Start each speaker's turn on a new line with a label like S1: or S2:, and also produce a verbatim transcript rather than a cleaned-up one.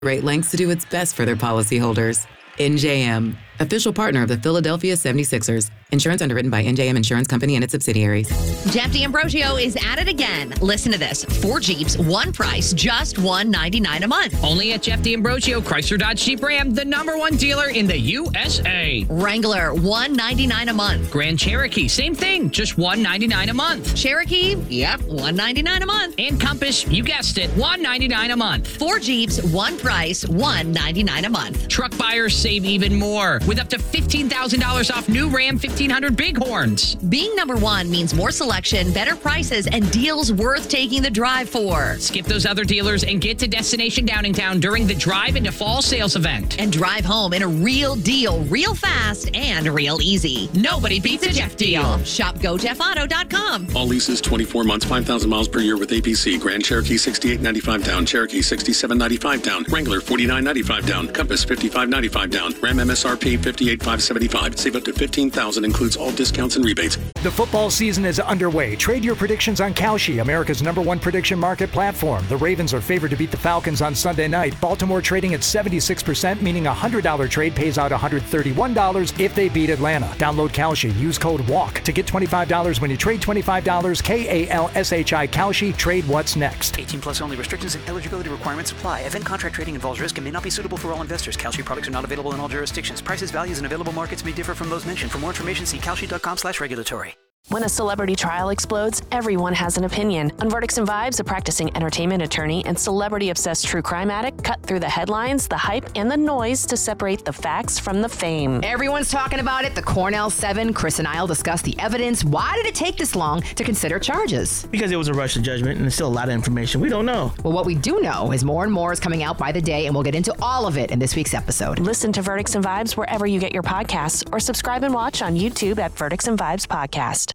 S1: great lengths to do its best for their policyholders. N J M, official partner of the Philadelphia seventy-sixers. Insurance underwritten by N J M Insurance Company and its subsidiaries.
S2: Jeff D'Ambrosio is at it again. Listen to this. Four Jeeps, one price, just one hundred ninety-nine dollars a month.
S3: Only at Jeff D'Ambrosio, Chrysler Dodge Jeep Ram, the number one dealer in the U S A.
S2: Wrangler, one hundred ninety-nine dollars a month.
S3: Grand Cherokee, same thing, just one hundred ninety-nine dollars a month.
S2: Cherokee, yep, one hundred ninety-nine dollars a month.
S3: And Compass, you guessed it, one hundred ninety-nine dollars a month.
S2: Four Jeeps, one price, one hundred ninety-nine dollars a month.
S3: Truck buyers save even more with up to fifteen thousand dollars off new Ram fifteen hundred Bighorns.
S2: Being number one means more selection, better prices, and deals worth taking the drive for.
S3: Skip those other dealers and get to Destination Downingtown during the Drive into Fall sales event.
S2: And drive home in a real deal, real fast, and real easy. Nobody beats a Jeff deal. Shop go jeff auto dot com.
S4: All leases twenty-four months, five thousand miles per year with A B C. Grand Cherokee sixty-eight ninety-five down. Cherokee sixty-seven ninety-five down. Wrangler forty-nine ninety-five down. Compass fifty-five ninety-five down. Ram M S R P fifty-eight five seventy-five. Save up to fifteen thousand dollars. Includes all discounts and rebates.
S5: The football season is underway. Trade your predictions on Kalshi, America's number one prediction market platform. The Ravens are favored to beat the Falcons on Sunday night. Baltimore trading at seventy-six percent, meaning a one hundred dollars trade pays out one hundred thirty-one dollars if they beat Atlanta. Download Kalshi. Use code WALK to get twenty-five dollars when you trade twenty-five dollars. K A L S H I Kalshi. Trade what's next.
S6: eighteen plus only. Restrictions and eligibility requirements apply. Event contract trading involves risk and may not be suitable for all investors. Kalshi products are not available in all jurisdictions. Prices, values, and available markets may differ from those mentioned. For more information, see kalshi dot com slash regulatory.
S7: When a celebrity trial explodes, everyone has an opinion. On Verdicts and Vibes, a practicing entertainment attorney and celebrity-obsessed true crime addict cut through the headlines, the hype, and the noise to separate the facts from the fame.
S8: Everyone's talking about it. The Cornell Seven. Chris and I'll discuss the evidence. Why did it take this long to consider charges?
S9: Because it was a rush to judgment, and there's still a lot of information we don't know.
S8: Well, what we do know is more and more is coming out by the day, and we'll get into all of it in this week's episode.
S7: Listen to Verdicts and Vibes wherever you get your podcasts, or subscribe and watch on YouTube at Verdicts and Vibes Podcast.